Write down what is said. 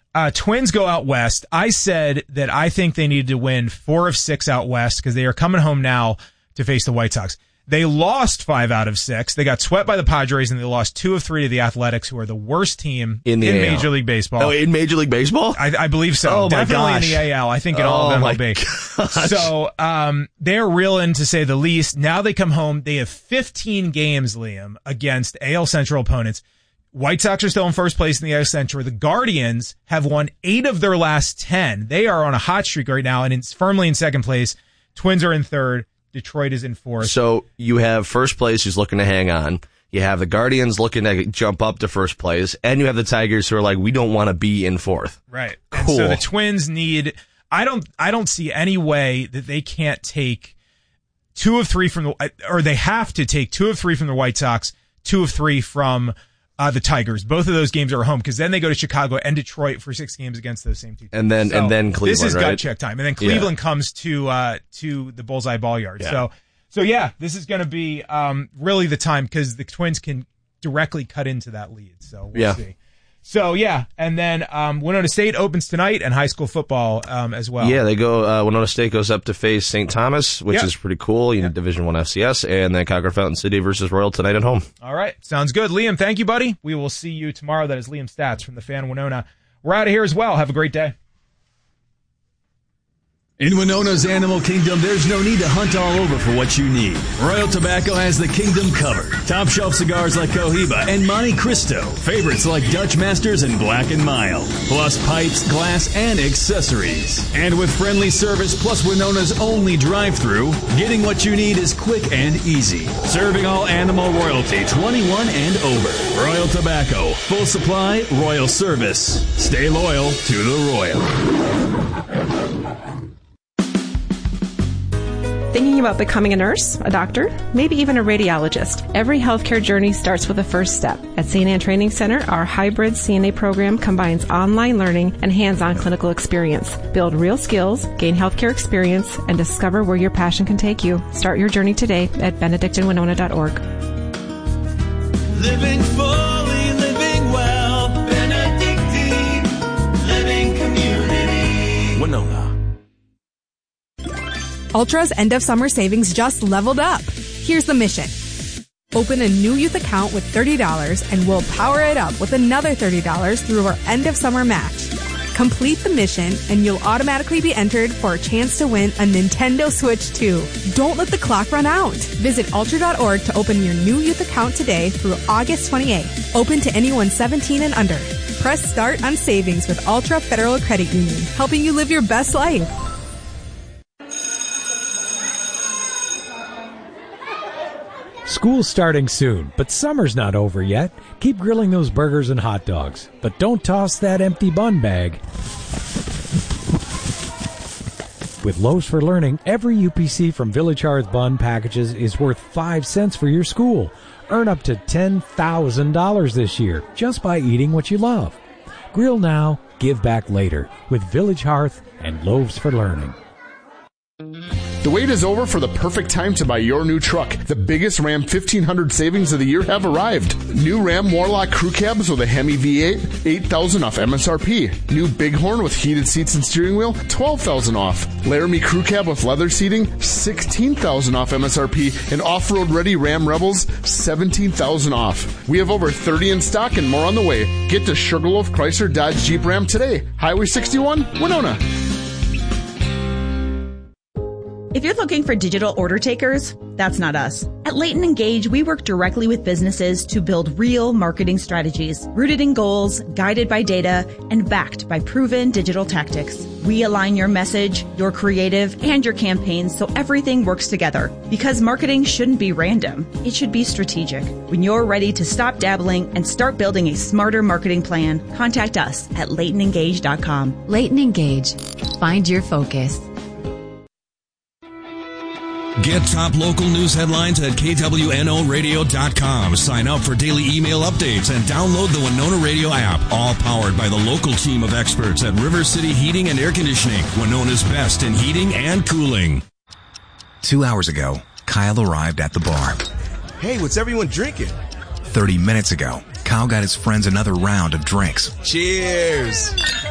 Twins go out west. I said that I think they needed to win 4 of 6 out west because they are coming home now to face the White Sox. They lost 5 out of 6. They got swept by the Padres, and they lost 2 of 3 to the Athletics, who are the worst team in Major League Baseball. Oh, in Major League Baseball? I believe so. Oh, definitely my gosh. in the AL. I think in all of MLB. So they're reeling, to say the least. Now they come home. They have 15 games, Liam, against AL Central opponents. White Sox are still in first place in the AL Central. The Guardians have won 8 of their last 10. They are on a hot streak right now, and it's firmly in second place. Twins are in third. Detroit is in fourth. So you have first place who's looking to hang on. You have the Guardians looking to jump up to first place. And you have the Tigers who are like, we don't want to be in fourth. Right. Cool. And so the Twins need, I don't see any way that they can't take 2 of 3 from or they have to take 2 of 3 from the White Sox, 2 of 3 from the Tigers. Both of those games are home because then they go to Chicago and Detroit for 6 games against those same two teams. And then Cleveland. This is right? gut check time. And then Cleveland comes to the Bullseye Ball Yard. Yeah. So yeah, this is going to be really the time because the Twins can directly cut into that lead. So we'll see. So yeah, and then Winona State opens tonight and high school football as well. Yeah, they go. Winona State goes up to face St. Thomas, which is pretty cool. You know, Division I FCS, and then Concord Fountain City versus Royal tonight at home. All right, sounds good, Liam. Thank you, buddy. We will see you tomorrow. That is Liam Stats from the Fan Winona. We're out of here as well. Have a great day. In Winona's Animal Kingdom, there's no need to hunt all over for what you need. Royal Tobacco has the kingdom covered. Top shelf cigars like Cohiba and Monte Cristo. Favorites like Dutch Masters and Black & Mild. Plus pipes, glass, and accessories. And with friendly service plus Winona's only drive-thru, getting what you need is quick and easy. Serving all animal royalty, 21 and over. Royal Tobacco. Full supply, royal service. Stay loyal to the Royal. Thinking about becoming a nurse, a doctor, maybe even a radiologist? Every healthcare journey starts with a first step. At St. Anne Training Center, our hybrid CNA program combines online learning and hands-on clinical experience. Build real skills, gain healthcare experience, and discover where your passion can take you. Start your journey today at benedictinwinona.org. Living fully, living well, Benedictine Living Community. Winona. Ultra's end of summer savings just leveled up. Here's the mission. Open a new youth account with $30 and we'll power it up with another $30 through our end of summer match. Complete the mission and you'll automatically be entered for a chance to win a Nintendo Switch 2. Don't let the clock run out. Visit ultra.org to open your new youth account today through August 28th. Open to anyone 17 and under. Press start on savings with Ultra Federal Credit Union, helping you live your best life. School's starting soon, but summer's not over yet. Keep grilling those burgers and hot dogs, but don't toss that empty bun bag. With Loaves for Learning, every UPC from Village Hearth bun packages is worth 5 cents for your school. Earn up to $10,000 this year just by eating what you love. Grill now, give back later with Village Hearth and Loaves for Learning. The wait is over for the perfect time to buy your new truck. The biggest Ram 1500 savings of the year have arrived. New Ram Warlock crew cabs with a Hemi V8, $8,000 off MSRP. New Bighorn with heated seats and steering wheel, $12,000 off. Laramie crew cab with leather seating, $16,000 off MSRP. And off-road ready Ram Rebels, $17,000 off. We have over 30 in stock and more on the way. Get to Sugarloaf Chrysler Dodge Jeep Ram today. Highway 61, Winona. If you're looking for digital order takers, that's not us. At Leighton Engage, we work directly with businesses to build real marketing strategies, rooted in goals, guided by data, and backed by proven digital tactics. We align your message, your creative, and your campaigns so everything works together. Because marketing shouldn't be random. It should be strategic. When you're ready to stop dabbling and start building a smarter marketing plan, contact us at LeightonEngage.com. Leighton Engage. Find your focus. Get top local news headlines at KWNOradio.com. Sign up for daily email updates and download the Winona Radio app. All powered by the local team of experts at River City Heating and Air Conditioning, Winona's best in heating and cooling. 2 hours ago, Kyle arrived at the bar. Hey, what's everyone drinking? 30 minutes ago, Kyle got his friends another round of drinks. Cheers!